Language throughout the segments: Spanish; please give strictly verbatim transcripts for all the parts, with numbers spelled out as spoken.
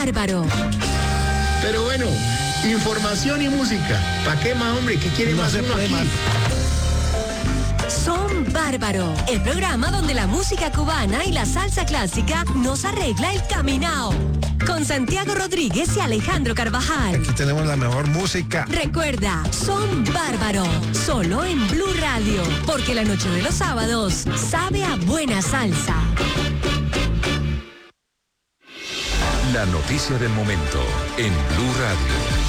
bárbaro. Pero bueno, información y música. ¿Para qué más, hombre? ¿Qué quiere No más se uno puede aquí? más. Son Bárbaro, el programa donde la música cubana y la salsa clásica nos arregla el caminao. Con Santiago Rodríguez y Alejandro Carvajal. Aquí tenemos la mejor música. Recuerda, Son Bárbaro, solo en Blue Radio, porque la noche de los sábados sabe a buena salsa. La noticia del momento en Blue Radio.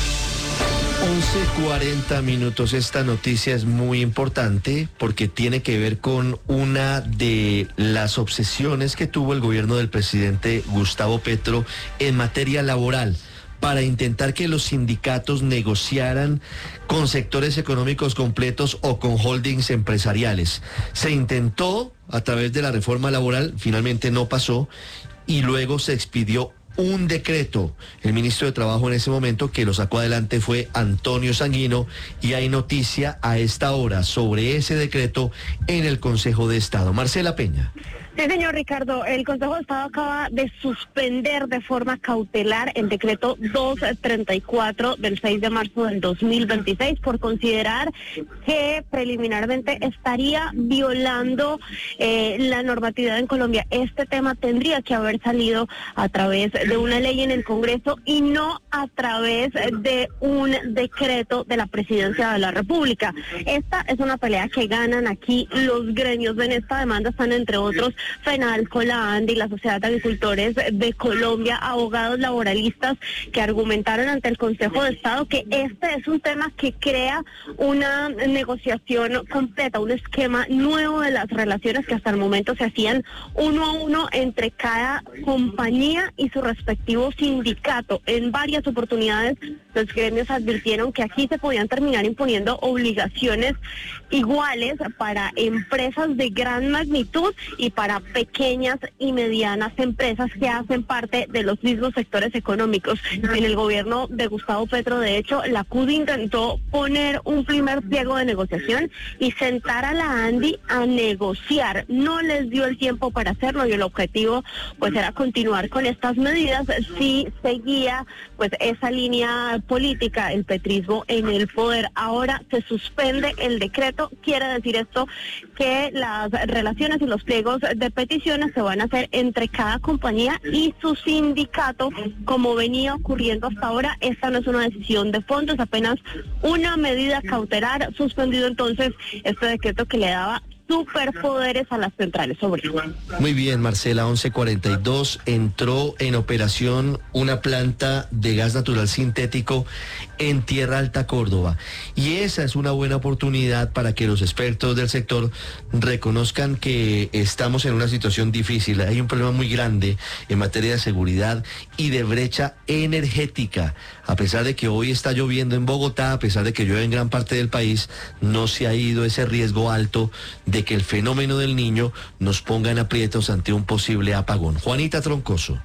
once cuarenta minutos. Esta noticia es muy importante porque tiene que ver con una de las obsesiones que tuvo el gobierno del presidente Gustavo Petro en materia laboral, para intentar que los sindicatos negociaran con sectores económicos completos o con holdings empresariales. Se intentó a través de la reforma laboral, finalmente no pasó, y luego se expidió un decreto. El ministro de Trabajo en ese momento que lo sacó adelante fue Antonio Sanguino, y hay noticia a esta hora sobre ese decreto en el Consejo de Estado. Marcela Peña. Sí, señor Ricardo, el Consejo de Estado acaba de suspender de forma cautelar el decreto doscientos treinta y cuatro del seis de marzo del dos mil veintiséis por considerar que preliminarmente estaría violando eh, la normatividad en Colombia. Este tema tendría que haber salido a través de una ley en el Congreso y no a través de un decreto de la Presidencia de la República. Esta es una pelea que ganan aquí los gremios. En esta demanda están, entre otros, FENALCO, la ANDI, la Sociedad de Agricultores de Colombia, abogados laboralistas que argumentaron ante el Consejo de Estado que este es un tema que crea una negociación completa, un esquema nuevo de las relaciones que hasta el momento se hacían uno a uno entre cada compañía y su respectivo sindicato. En varias oportunidades los gremios advirtieron que aquí se podían terminar imponiendo obligaciones iguales para empresas de gran magnitud y para pequeñas y medianas empresas que hacen parte de los mismos sectores económicos. En el gobierno de Gustavo Petro, de hecho, la C U D intentó poner un primer pliego de negociación y sentar a la ANDI a negociar. No les dio el tiempo para hacerlo y el objetivo pues era continuar con estas medidas si seguía pues esa línea política, el petrismo en el poder. Ahora se suspende el decreto. Quiere decir esto que las relaciones y los pliegos de peticiones se van a hacer entre cada compañía y su sindicato, como venía ocurriendo hasta ahora. Esta no es una decisión de fondo, es apenas una medida cautelar. Suspendido entonces este decreto que le daba superpoderes a las centrales obreras. Muy bien, Marcela, once cuarenta y dos, entró en operación una planta de gas natural sintético en Tierra Alta, Córdoba, y esa es una buena oportunidad para que los expertos del sector reconozcan que estamos en una situación difícil. Hay un problema muy grande en materia de seguridad y de brecha energética. A pesar de que hoy está lloviendo en Bogotá, a pesar de que llueve en gran parte del país, no se ha ido ese riesgo alto de que el fenómeno del Niño nos ponga en aprietos ante un posible apagón. Juanita Troncoso.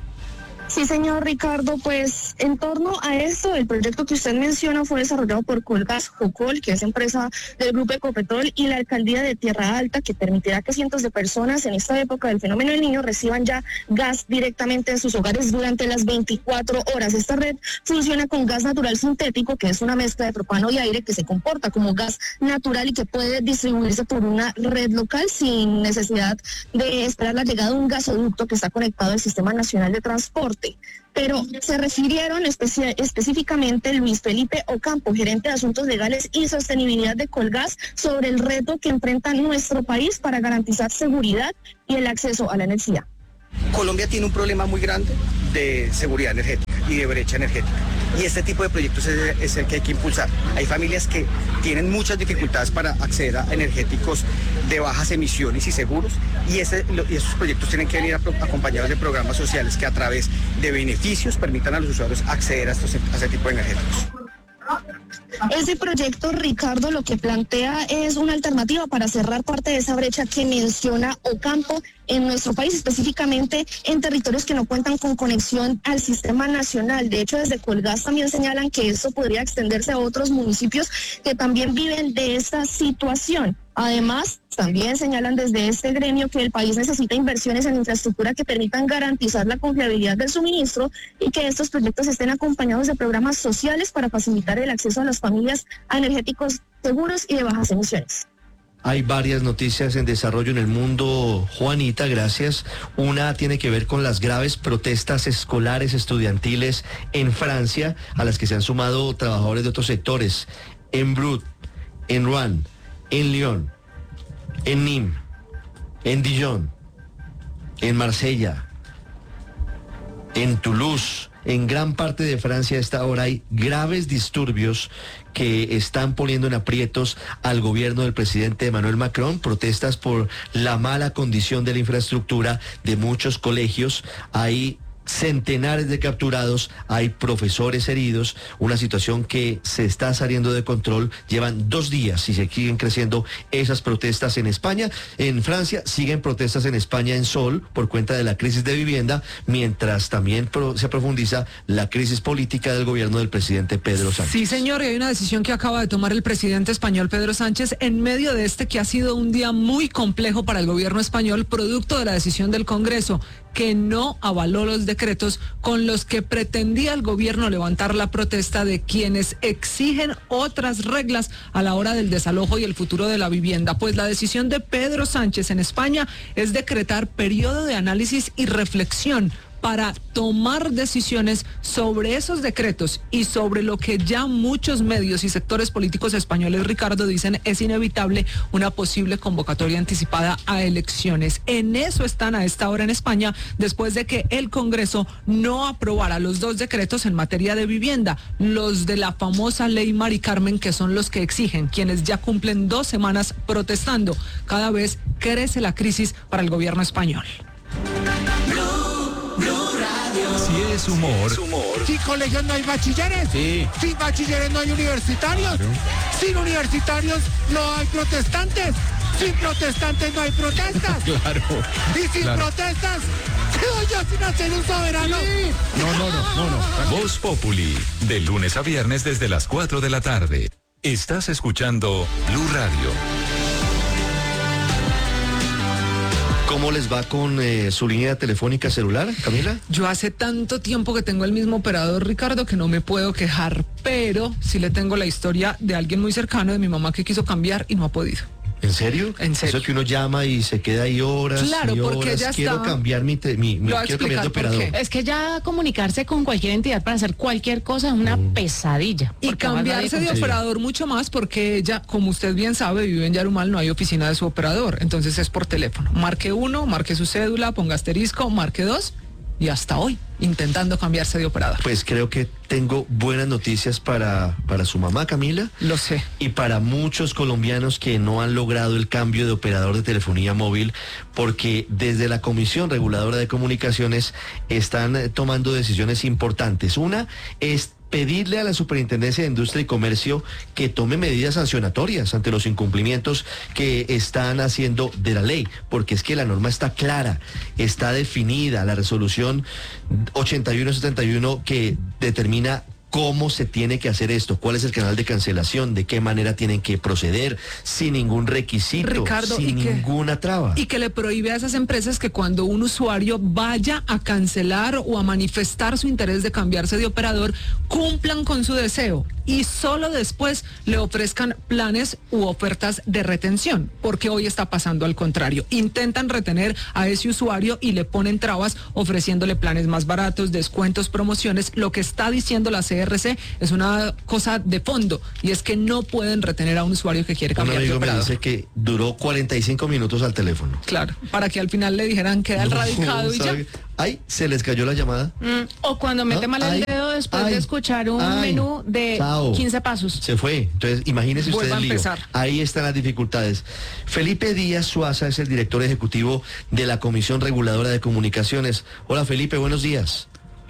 Sí, señor Ricardo, pues en torno a esto, el proyecto que usted menciona fue desarrollado por Colgas Jocol, que es empresa del Grupo Ecopetrol, y la Alcaldía de Tierra Alta, que permitirá que cientos de personas en esta época del fenómeno del Niño reciban ya gas directamente en sus hogares durante las veinticuatro horas. Esta red funciona con gas natural sintético, que es una mezcla de propano y aire que se comporta como gas natural y que puede distribuirse por una red local sin necesidad de esperar la llegada de un gasoducto que está conectado al Sistema Nacional de Transporte. Pero se refirieron especi- específicamente Luis Felipe Ocampo, gerente de Asuntos Legales y Sostenibilidad de Colgas, sobre el reto que enfrenta nuestro país para garantizar seguridad y el acceso a la energía. Colombia tiene un problema muy grande de seguridad energética y de brecha energética. Y este tipo de proyectos es, es el que hay que impulsar. Hay familias que tienen muchas dificultades para acceder a energéticos de bajas emisiones y seguros, y, ese, lo, y esos proyectos tienen que venir a, acompañados de programas sociales que a través de beneficios permitan a los usuarios acceder a, estos, a este tipo de energéticos. Ese proyecto, Ricardo, lo que plantea es una alternativa para cerrar parte de esa brecha que menciona Ocampo en nuestro país, específicamente en territorios que no cuentan con conexión al sistema nacional. De hecho, desde Colgas también señalan que esto podría extenderse a otros municipios que también viven de esta situación. Además, También señalan desde este gremio que el país necesita inversiones en infraestructura que permitan garantizar la confiabilidad del suministro y que estos proyectos estén acompañados de programas sociales para facilitar el acceso a las familias a energéticos seguros y de bajas emisiones. Hay varias noticias en desarrollo en el mundo, Juanita, gracias. Una tiene que ver con las graves protestas escolares estudiantiles en Francia, a las que se han sumado trabajadores de otros sectores, en Brut, en Rouen, en Lyon, en Nîmes, en Dijon, en Marsella, en Toulouse. En gran parte de Francia a esta hora hay graves disturbios que están poniendo en aprietos al gobierno del presidente Emmanuel Macron, protestas por la mala condición de la infraestructura de muchos colegios. Hay centenares de capturados, hay profesores heridos, una situación que se está saliendo de control. Llevan dos días y se siguen creciendo esas protestas en España. En Francia siguen protestas en España en Sol por cuenta de la crisis de vivienda, mientras también pro, se profundiza la crisis política del gobierno del presidente Pedro Sánchez. Sí, señor, y hay una decisión que acaba de tomar el presidente español Pedro Sánchez en medio de este que ha sido un día muy complejo para el gobierno español, producto de la decisión del Congreso, que no avaló los decretos con los que pretendía el gobierno levantar la protesta de quienes exigen otras reglas a la hora del desalojo y el futuro de la vivienda. Pues la decisión de Pedro Sánchez en España es decretar periodo de análisis y reflexión para tomar decisiones sobre esos decretos y sobre lo que ya muchos medios y sectores políticos españoles, Ricardo, dicen es inevitable una posible convocatoria anticipada a elecciones. En eso están a esta hora en España, después de que el Congreso no aprobara los dos decretos en materia de vivienda, los de la famosa ley Mari Carmen, que son los que exigen quienes ya cumplen dos semanas protestando. Cada vez crece la crisis para el gobierno español. Si es humor, Sin colegios no hay bachilleres. Sí. Sin bachilleres no hay universitarios. Claro. Sin universitarios no hay protestantes. Sin protestantes no hay protestas. Claro. Y sin Claro. protestas, quedo yo sin hacer un soberano. No, no, no, no, no. Voz Populi, de lunes a viernes desde las cuatro de la tarde. Estás escuchando Blue Radio. ¿Cómo les va con eh, su línea telefónica celular, Camila? Yo hace tanto tiempo que tengo el mismo operador, Ricardo, que no me puedo quejar, pero sí le tengo la historia de alguien muy cercano, de mi mamá, que quiso cambiar y no ha podido. ¿En serio? En serio. Eso es que uno llama y se queda ahí horas Claro, y porque horas. ya Quiero está. cambiar mi, te- mi, mi Lo voy a quiero cambiar de explicar por operador. qué. Es que ya comunicarse con cualquier entidad para hacer cualquier cosa es una pesadilla. Y porque además cambiarse nadie de Sí. operador mucho más porque ella, como usted bien sabe, vive en Yarumal, no hay oficina de su operador, entonces es por teléfono. Marque uno, marque su cédula, ponga asterisco, marque dos y hasta hoy intentando cambiarse de operador. Pues creo que tengo buenas noticias para, para su mamá, Camila, Lo sé. y para muchos colombianos que no han logrado el cambio de operador de telefonía móvil, porque desde la Comisión Reguladora de Comunicaciones están eh, tomando decisiones importantes. Una es pedirle a la Superintendencia de Industria y Comercio que tome medidas sancionatorias ante los incumplimientos que están haciendo de la ley, porque es que la norma está clara, está definida, la resolución ochenta y uno setenta y uno que determina cómo se tiene que hacer esto, cuál es el canal de cancelación, de qué manera tienen que proceder, sin ningún requisito, Ricardo, sin ¿y qué? ninguna traba. Y que le prohíbe a esas empresas que cuando un usuario vaya a cancelar o a manifestar su interés de cambiarse de operador, cumplan con su deseo y solo después le ofrezcan planes u ofertas de retención, porque hoy está pasando al contrario. Intentan retener a ese usuario y le ponen trabas ofreciéndole planes más baratos, descuentos, promociones. Lo que está diciendo la C R C es una cosa de fondo y es que no pueden retener a un usuario que quiere Un cambiar de amigo me operador. dice que duró cuarenta y cinco minutos al teléfono. Claro, para que al final le dijeran queda el No, radicado y ya. ¿sabe? Ay, se les cayó la llamada. Mm, o cuando mete ¿No? mal Ay, el dedo después ay, de escuchar un ay, menú de chao. quince pasos. Se fue. Entonces, imagínese usted Vuelva el a lío. empezar. Ahí están las dificultades. Felipe Díaz Suaza es el director ejecutivo de la Comisión Reguladora de Comunicaciones. Hola, Felipe, buenos días.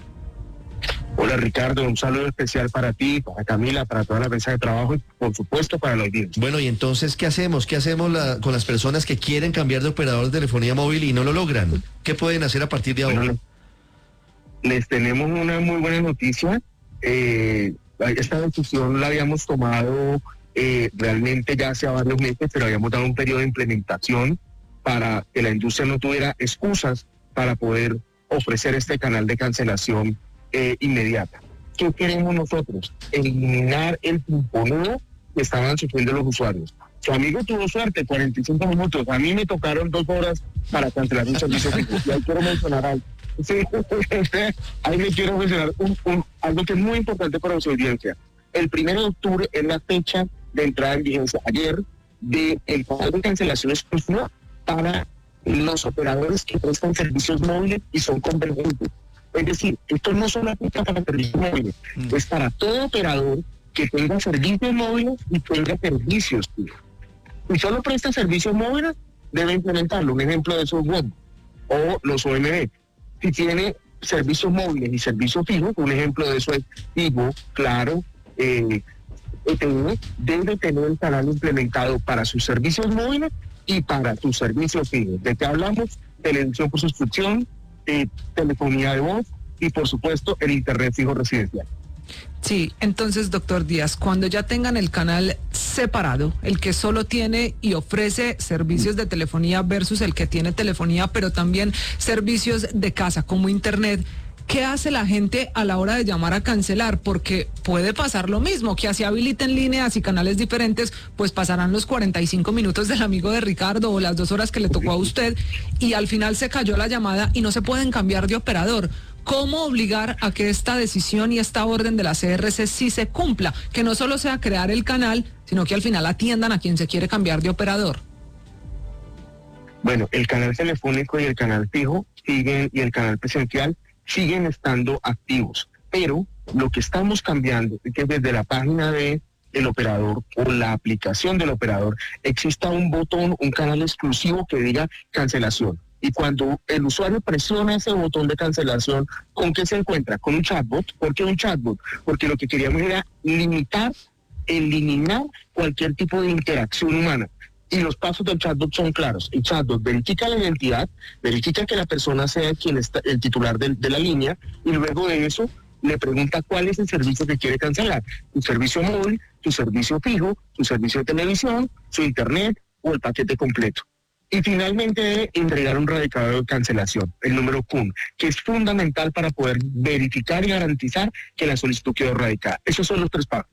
Hola Ricardo, un saludo especial para ti, para Camila, para toda la mesa de trabajo y por supuesto para los audiencia. Bueno, y entonces, ¿qué hacemos? ¿Qué hacemos la- con las personas que quieren cambiar de operador de telefonía móvil y no lo logran? ¿Qué pueden hacer a partir de ahora? Bueno, les tenemos una muy buena noticia. Eh, esta decisión la habíamos tomado eh, realmente ya hace varios meses, pero habíamos dado un periodo de implementación para que la industria no tuviera excusas para poder ofrecer este canal de cancelación eh, inmediata. ¿Qué queremos nosotros? Eliminar el pimponeo que estaban sufriendo los usuarios. Su amigo tuvo suerte, cuarenta y cinco minutos. A mí me tocaron dos horas para cancelar un servicio fijo. Y ahí quiero mencionar algo. Sí, ahí me quiero mencionar un, un, algo que es muy importante para su audiencia. El primero de octubre es la fecha de entrada en vigencia ayer del canal de cancelación exclusiva para los operadores que prestan servicios móviles y son convergentes. Es decir, esto no solo aplica para servicios móviles, mm. es para todo operador que tenga servicios móviles y tenga servicios fijos. Y solo presta servicios móviles, debe implementarlo. Un ejemplo de eso es Web o los O M B. Si tiene servicios móviles y servicios fijos, un ejemplo de eso es Tigo, Claro, eh, E T V, debe tener el canal implementado para sus servicios móviles y para sus servicios fijos. ¿De qué hablamos? Televisión por suscripción, eh, telefonía de voz y por supuesto el internet fijo residencial. Sí, entonces, doctor Díaz, cuando ya tengan el canal separado, el que solo tiene y ofrece servicios de telefonía versus el que tiene telefonía, pero también servicios de casa como internet, ¿qué hace la gente a la hora de llamar a cancelar? Porque puede pasar lo mismo, que así habiliten líneas y canales diferentes, pues pasarán los cuarenta y cinco minutos del amigo de Ricardo o las dos horas que le tocó a usted y al final se cayó la llamada y no se pueden cambiar de operador. ¿Cómo obligar a que esta decisión y esta orden de la C R C sí se cumpla? Que no solo sea crear el canal, sino que al final atiendan a quien se quiere cambiar de operador. Bueno, el canal telefónico y el canal fijo siguen y el canal presencial siguen estando activos, pero lo que estamos cambiando es que desde la página de el operador o la aplicación del operador exista un botón, un canal exclusivo que diga cancelación. Y cuando el usuario presiona ese botón de cancelación, ¿con qué se encuentra? Con un chatbot. ¿Por qué un chatbot? Porque lo que queríamos era limitar, eliminar cualquier tipo de interacción humana. Y los pasos del chatbot son claros. El chatbot verifica la identidad, verifica que la persona sea quien está, el titular de, de la línea, y luego de eso le pregunta cuál es el servicio que quiere cancelar. Tu servicio móvil, tu servicio fijo, tu servicio de televisión, su internet o el paquete completo. Y finalmente debe entregar un radicador de cancelación, el número C U N, que es fundamental para poder verificar y garantizar que la solicitud quedó radicada. Esos son los tres pasos.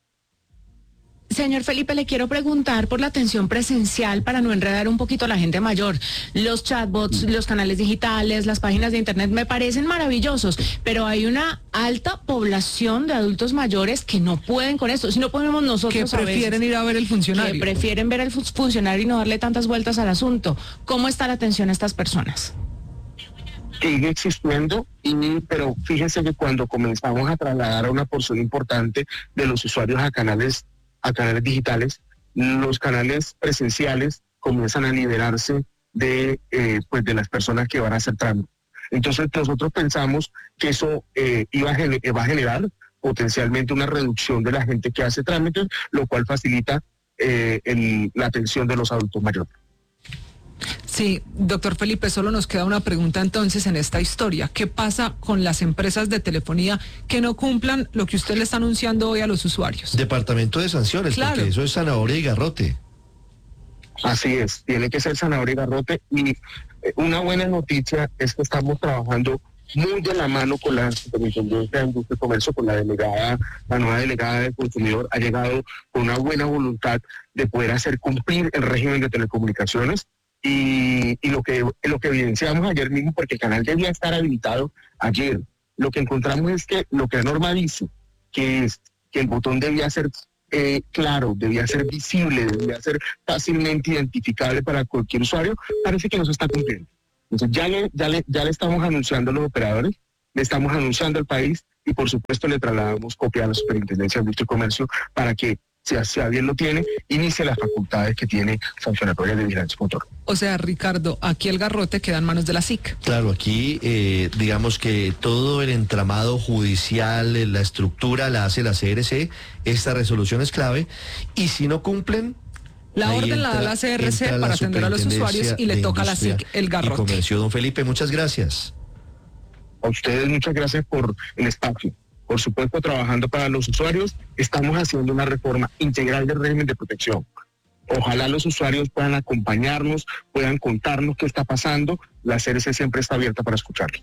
Señor Felipe, le quiero preguntar por la atención presencial para no enredar un poquito a la gente mayor. Los chatbots, los canales digitales, las páginas de internet me parecen maravillosos, pero hay una alta población de adultos mayores que no pueden con esto. Si no podemos nosotros que prefieren ir a ver el funcionario. Que prefieren ver al funcionario y no darle tantas vueltas al asunto. ¿Cómo está la atención a estas personas? Sigue existiendo, y, pero fíjense que cuando comenzamos a trasladar a una porción importante de los usuarios a canales a canales digitales, los canales presenciales comienzan a liberarse de, eh, pues de las personas que van a hacer trámite. Entonces nosotros pensamos que eso eh, iba a gener- va a generar potencialmente una reducción de la gente que hace trámites, lo cual facilita eh, el, la atención de los adultos mayores. Sí, doctor Felipe, solo nos queda una pregunta entonces en esta historia. ¿Qué pasa con las empresas de telefonía que no cumplan lo que usted le está anunciando hoy a los usuarios? Departamento de sanciones, claro. Porque eso es zanahoria y garrote. Así es, tiene que ser zanahoria y garrote. Y eh, una buena noticia es que estamos trabajando muy de la mano con la Superintendencia de Industria y Comercio, con la delegada, la nueva delegada del consumidor, ha llegado con una buena voluntad de poder hacer cumplir el régimen de telecomunicaciones. Y, y lo que lo que evidenciamos ayer mismo, porque el canal debía estar habilitado ayer, lo que encontramos es que lo que la norma dice, que es que el botón debía ser eh, claro, debía ser visible, debía ser fácilmente identificable para cualquier usuario, parece que no se está cumpliendo. Entonces ya le, ya le, ya le estamos anunciando a los operadores, le estamos anunciando al país y por supuesto le trasladamos copia a la Superintendencia de Industria y Comercio para que, si a bien lo tiene, inicie las facultades que tiene sancionatorias de vigilancia motor. O sea, Ricardo, aquí el garrote queda en manos de la S I C. Claro, aquí eh, digamos que todo el entramado judicial, la estructura la hace la C R C, esta resolución es clave, y si no cumplen... La orden entra, la da la C R C para atender a los usuarios y le toca a la S I C el garrote. Y Comercio. Don Felipe, muchas gracias. A ustedes muchas gracias por el espacio. por supuesto trabajando para los usuarios, estamos haciendo una reforma integral del régimen de protección. Ojalá los usuarios puedan acompañarnos, puedan contarnos qué está pasando. La C R C siempre está abierta para escucharlo.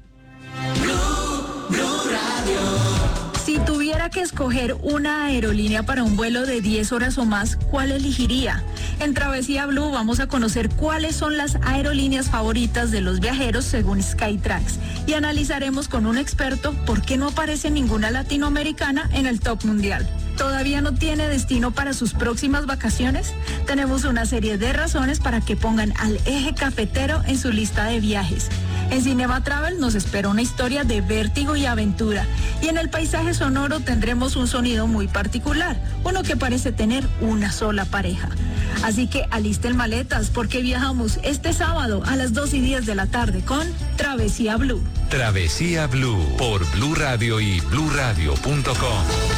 Si tuviera que escoger una aerolínea para un vuelo de diez horas o más, ¿cuál elegiría? En Travesía Blue vamos a conocer cuáles son las aerolíneas favoritas de los viajeros según Skytrax y analizaremos con un experto por qué no aparece ninguna latinoamericana en el top mundial. ¿Todavía no tiene destino para sus próximas vacaciones? Tenemos una serie de razones para que pongan al Eje Cafetero en su lista de viajes. En Cinema Travel nos espera una historia de vértigo y aventura. Y en el paisaje sonoro tendremos un sonido muy particular, uno que parece tener una sola pareja. Así que alisten maletas porque viajamos este sábado a las dos y diez de la tarde con Travesía Blue. Travesía Blue por Blue Radio y blue radio punto com.